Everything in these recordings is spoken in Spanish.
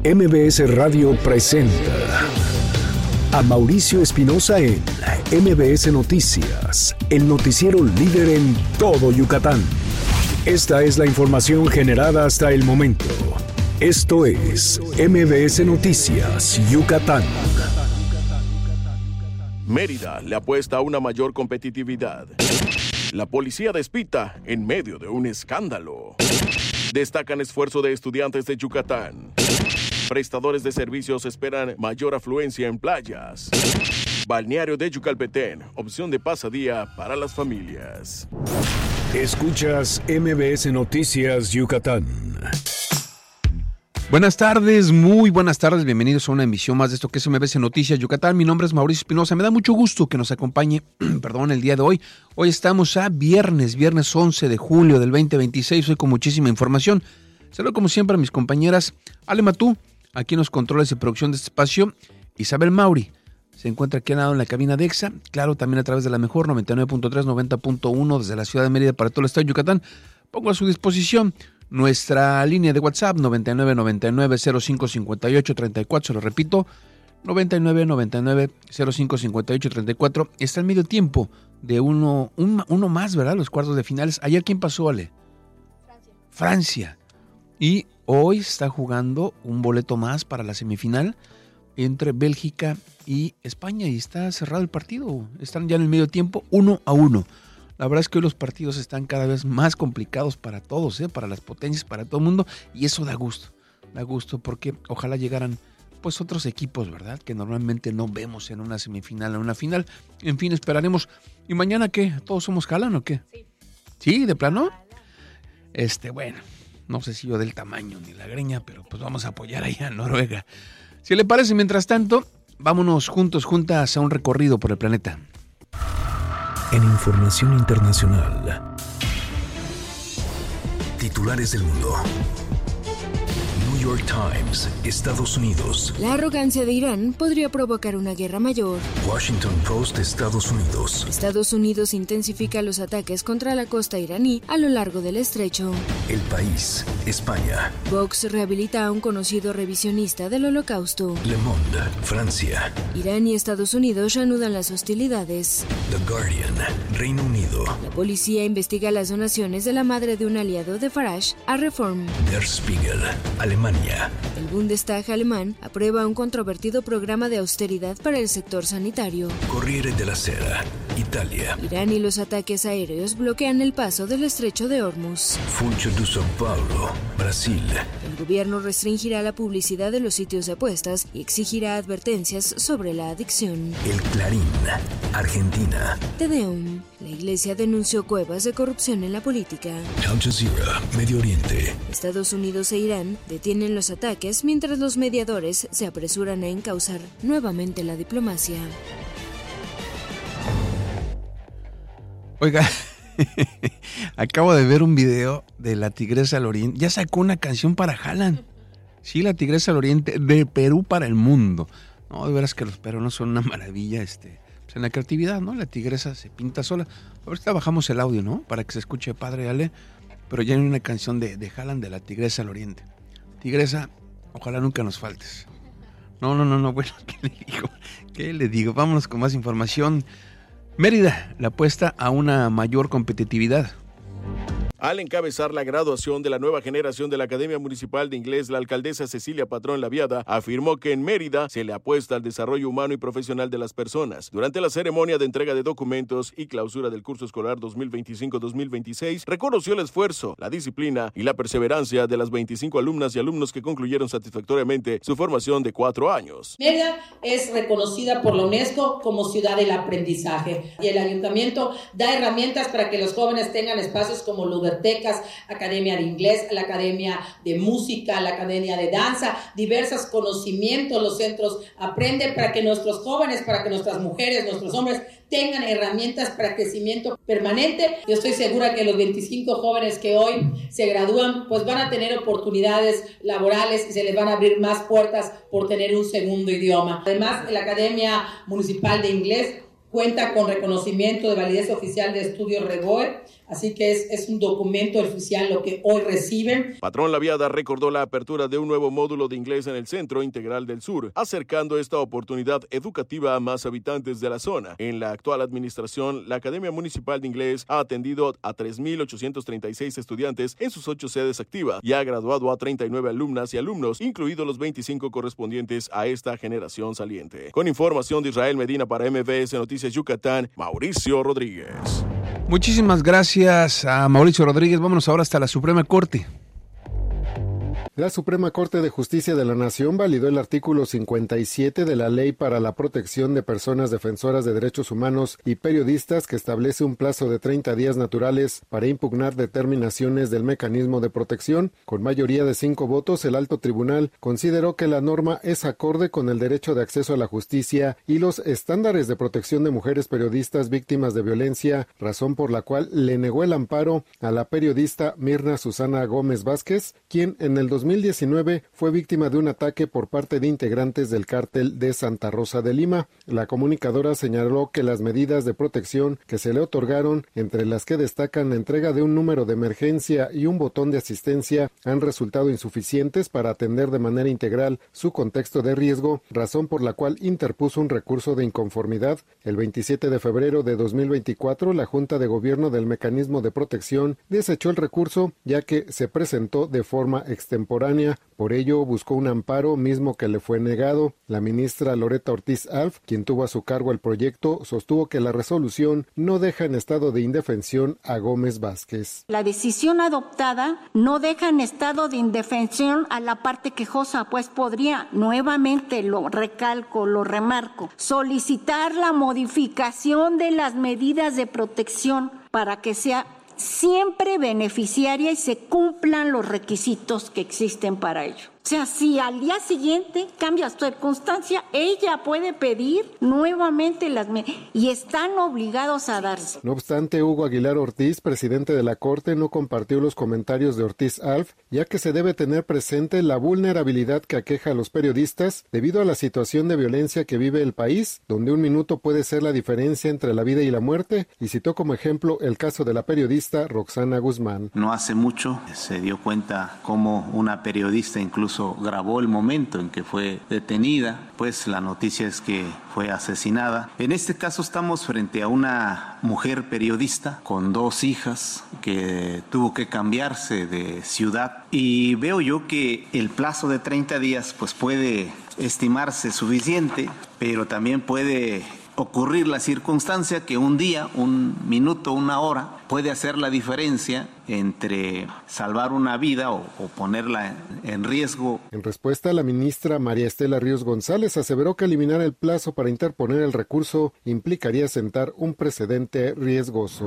MBS Radio presenta a Mauricio Espinosa en MBS Noticias, el noticiero líder en todo Yucatán. Esta es la información generada hasta el momento. Esto es MBS Noticias, Yucatán. Mérida le apuesta a una mayor competitividad. La policía despita en medio de un escándalo. Destacan esfuerzo de estudiantes de Yucatán. Prestadores de servicios esperan mayor afluencia en playas. Balneario de Yucalpetén, opción de pasadía para las familias. Escuchas MBS Noticias Yucatán. Buenas tardes, muy buenas tardes, bienvenidos a una emisión más de esto que es MBS Noticias Yucatán. Mi nombre es Mauricio Espinosa, me da mucho gusto que nos acompañe, el día de hoy. Hoy estamos a viernes 11 de julio del 2026, hoy con muchísima información. Saludo como siempre a mis compañeras Ale Matú, aquí en los controles de producción de este espacio, Isabel Mauri. Se encuentra aquí al lado en la cabina de EXA, claro, también a través de la mejor 99.3, 90.1 desde la ciudad de Mérida para todo el estado de Yucatán. Pongo a su disposición nuestra línea de WhatsApp 9999-055834, se lo repito, 9999-055834. Está en medio tiempo de uno más, ¿verdad? Los cuartos de finales. ¿Ayer quién pasó, Ale? Francia. Y hoy está jugando un boleto más para la semifinal entre Bélgica y España y está cerrado el partido. Están ya en el medio tiempo 1-1. La verdad es que hoy los partidos están cada vez más complicados para todos, para las potencias, para todo el mundo, y eso da gusto porque ojalá llegaran pues otros equipos, ¿verdad? Que normalmente no vemos en una semifinal, en una final. En fin, esperaremos. ¿Y mañana qué? ¿Todos somos Jalan o qué? Sí. ¿Sí? ¿De plano? Bueno, no sé si yo del tamaño ni la greña, pero pues vamos a apoyar ahí a Noruega. Si le parece, mientras tanto, vámonos juntas a un recorrido por el planeta. En información internacional, titulares del mundo. New York Times, Estados Unidos. La arrogancia de Irán podría provocar una guerra mayor. Washington Post, Estados Unidos. Estados Unidos intensifica los ataques contra la costa iraní a lo largo del estrecho. El País, España. Vox rehabilita a un conocido revisionista del Holocausto. Le Monde, Francia. Irán y Estados Unidos reanudan las hostilidades. The Guardian, Reino Unido. La policía investiga las donaciones de la madre de un aliado de Farage a Reform. Der Spiegel, Alemania. El Bundestag alemán aprueba un controvertido programa de austeridad para el sector sanitario. Corriere della Sera, Italia. Irán y los ataques aéreos bloquean el paso del estrecho de Hormuz. Funcho de São Paulo, Brasil. El gobierno restringirá la publicidad de los sitios de apuestas y exigirá advertencias sobre la adicción. El Clarín, Argentina. Te Deum. La iglesia denunció cuevas de corrupción en la política. Al Jazeera, Medio Oriente. Estados Unidos e Irán detienen los ataques mientras los mediadores se apresuran a encauzar nuevamente la diplomacia. Oiga, acabo de ver un video de la Tigresa del Oriente. Ya sacó una canción para Jalan. Sí, la Tigresa del Oriente, de Perú para el mundo. No, de veras que los peruanos son una maravilla, en la creatividad, ¿no? La tigresa se pinta sola. Ahorita bajamos el audio, ¿no? Para que se escuche padre, Ale. Pero ya hay una canción de Jalan de la Tigresa del Oriente. Tigresa, ojalá nunca nos faltes. No, bueno, ¿qué le digo? Vámonos con más información. Mérida, la apuesta a una mayor competitividad. Al encabezar la graduación de la nueva generación de la Academia Municipal de Inglés, la alcaldesa Cecilia Patrón Laviada afirmó que en Mérida se le apuesta al desarrollo humano y profesional de las personas. Durante la ceremonia de entrega de documentos y clausura del curso escolar 2025-2026, reconoció el esfuerzo, la disciplina y la perseverancia de las 25 alumnas y alumnos que concluyeron satisfactoriamente su formación de 4 años. Mérida es reconocida por la UNESCO como ciudad del aprendizaje y el ayuntamiento da herramientas para que los jóvenes tengan espacios como lugares, academia de inglés, la academia de música, la academia de danza, diversos conocimientos, los centros aprenden para que nuestros jóvenes, para que nuestras mujeres, nuestros hombres tengan herramientas para crecimiento permanente. Yo estoy segura que los 25 jóvenes que hoy se gradúan, pues van a tener oportunidades laborales y se les van a abrir más puertas por tener un segundo idioma. Además, la Academia Municipal de Inglés cuenta con reconocimiento de validez oficial de estudios REGOE, Así que es un documento oficial lo que hoy reciben. Patrón Laviada recordó la apertura de un nuevo módulo de inglés en el Centro Integral del Sur, acercando esta oportunidad educativa a más habitantes de la zona. En la actual administración, la Academia Municipal de Inglés ha atendido a 3.836 estudiantes en sus 8 sedes activas y ha graduado a 39 alumnas y alumnos, incluidos los 25 correspondientes a esta generación saliente. Con información de Israel Medina para MBS Noticias Yucatán, Mauricio Rodríguez. Muchísimas gracias a Mauricio Rodríguez. Vámonos ahora hasta la Suprema Corte. La Suprema Corte de Justicia de la Nación validó el artículo 57 de la Ley para la Protección de Personas Defensoras de Derechos Humanos y Periodistas, que establece un plazo de 30 días naturales para impugnar determinaciones del mecanismo de protección. Con mayoría de 5 votos, el alto tribunal consideró que la norma es acorde con el derecho de acceso a la justicia y los estándares de protección de mujeres periodistas víctimas de violencia, razón por la cual le negó el amparo a la periodista Mirna Susana Gómez Vázquez, quien en el 2019 fue víctima de un ataque por parte de integrantes del cártel de Santa Rosa de Lima. La comunicadora señaló que las medidas de protección que se le otorgaron, entre las que destacan la entrega de un número de emergencia y un botón de asistencia, han resultado insuficientes para atender de manera integral su contexto de riesgo, razón por la cual interpuso un recurso de inconformidad. El 27 de febrero de 2024, la Junta de Gobierno del Mecanismo de Protección desechó el recurso, ya que se presentó de forma extemporánea. Por ello, buscó un amparo, mismo que le fue negado. La ministra Loretta Ortiz Alf, quien tuvo a su cargo el proyecto, sostuvo que la resolución no deja en estado de indefensión a Gómez Vázquez. La decisión adoptada no deja en estado de indefensión a la parte quejosa, pues podría, nuevamente lo recalco, lo remarco, solicitar la modificación de las medidas de protección para que sea siempre beneficiaria y se cumplan los requisitos que existen para ello. O sea, si al día siguiente cambia su circunstancia, ella puede pedir nuevamente y están obligados a darse. No obstante, Hugo Aguilar Ortiz, presidente de la Corte, no compartió los comentarios de Ortiz Alf, ya que se debe tener presente la vulnerabilidad que aqueja a los periodistas debido a la situación de violencia que vive el país, donde un minuto puede ser la diferencia entre la vida y la muerte, y citó como ejemplo el caso de la periodista Roxana Guzmán. No hace mucho se dio cuenta cómo una periodista incluso grabó el momento en que fue detenida, pues la noticia es que fue asesinada. En este caso estamos frente a una mujer periodista con 2 hijas que tuvo que cambiarse de ciudad, y veo yo que el plazo de 30 días pues puede estimarse suficiente, pero también puede ocurrir la circunstancia que un día, un minuto, una hora puede hacer la diferencia entre salvar una vida o ponerla en riesgo. En respuesta, la ministra María Estela Ríos González aseveró que eliminar el plazo para interponer el recurso implicaría sentar un precedente riesgoso.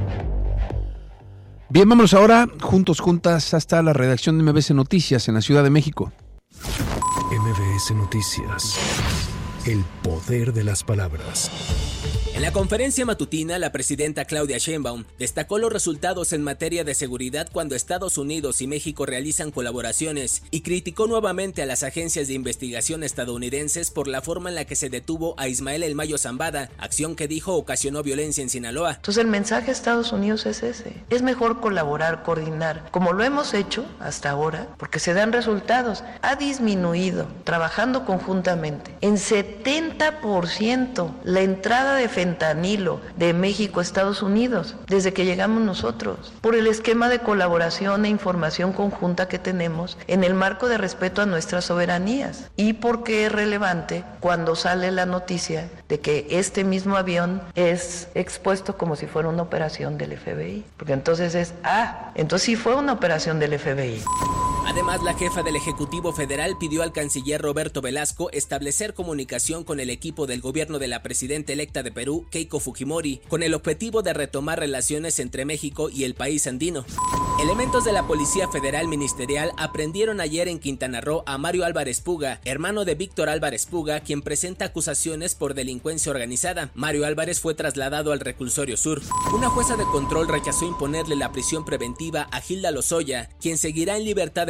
Bien, vámonos ahora juntas hasta la redacción de MBS Noticias en la Ciudad de México. MBS Noticias. El poder de las palabras. En la conferencia matutina, la presidenta Claudia Sheinbaum destacó los resultados en materia de seguridad cuando Estados Unidos y México realizan colaboraciones y criticó nuevamente a las agencias de investigación estadounidenses por la forma en la que se detuvo a Ismael El Mayo Zambada, acción que dijo ocasionó violencia en Sinaloa. Entonces el mensaje a Estados Unidos es ese: es mejor colaborar, coordinar, como lo hemos hecho hasta ahora, porque se dan resultados. Ha disminuido, trabajando conjuntamente, en 70% la entrada de fentanilo de México a Estados Unidos desde que llegamos nosotros, por el esquema de colaboración e información conjunta que tenemos en el marco de respeto a nuestras soberanías, y porque es relevante cuando sale la noticia de que este mismo avión es expuesto como si fuera una operación del FBI, porque entonces entonces sí fue una operación del FBI. Además, la jefa del Ejecutivo Federal pidió al canciller Roberto Velasco establecer comunicación con el equipo del gobierno de la presidenta electa de Perú, Keiko Fujimori, con el objetivo de retomar relaciones entre México y el país andino. Elementos de la Policía Federal Ministerial aprendieron ayer en Quintana Roo a Mario Álvarez Puga, hermano de Víctor Álvarez Puga, quien presenta acusaciones por delincuencia organizada. Mario Álvarez fue trasladado al reclusorio sur. Una jueza de control rechazó imponerle la prisión preventiva a Gilda Lozoya, quien seguirá en libertad del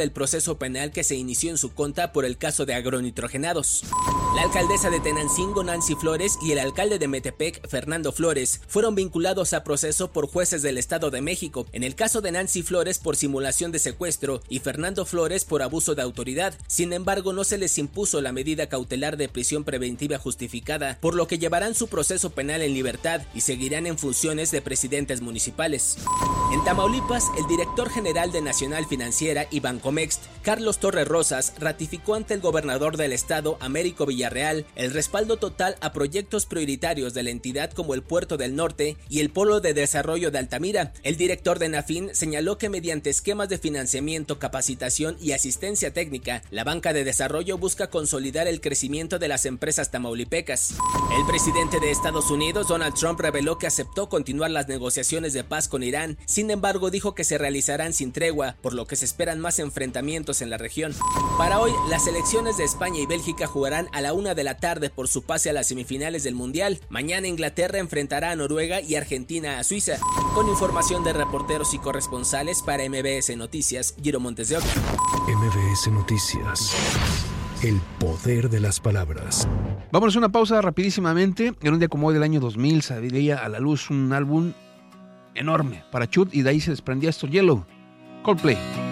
el proceso penal que se inició en su contra por el caso de agronitrogenados. La alcaldesa de Tenancingo, Nancy Flores, y el alcalde de Metepec, Fernando Flores, fueron vinculados a proceso por jueces del Estado de México. En el caso de Nancy Flores por simulación de secuestro y Fernando Flores por abuso de autoridad. Sin embargo, no se les impuso la medida cautelar de prisión preventiva justificada, por lo que llevarán su proceso penal en libertad y seguirán en funciones de presidentes municipales. En Tamaulipas, el director general de Nacional Financiera y Bancomext, Carlos Torres Rosas, ratificó ante el gobernador del estado, Américo Villarreal, el respaldo total a proyectos prioritarios de la entidad como el Puerto del Norte y el Polo de Desarrollo de Altamira. El director de Nafin señaló que mediante esquemas de financiamiento, capacitación y asistencia técnica, la banca de desarrollo busca consolidar el crecimiento de las empresas tamaulipecas. El presidente de Estados Unidos, Donald Trump, reveló que aceptó continuar las negociaciones de paz con Irán. Sin embargo, dijo que se realizarán sin tregua, por lo que se esperan más enfrentamientos en la región. Para hoy, las selecciones de España y Bélgica jugarán a la 1 de la tarde por su pase a las semifinales del Mundial. Mañana Inglaterra enfrentará a Noruega y Argentina a Suiza. Con información de reporteros y corresponsales para MBS Noticias, Giro Montes de Oca. MBS Noticias. El poder de las palabras. Vámonos a una pausa rapidísimamente. En un día como hoy del año 2000 saldría a la luz un álbum enorme para Chut y de ahí se desprendía esto, Yellow, Coldplay.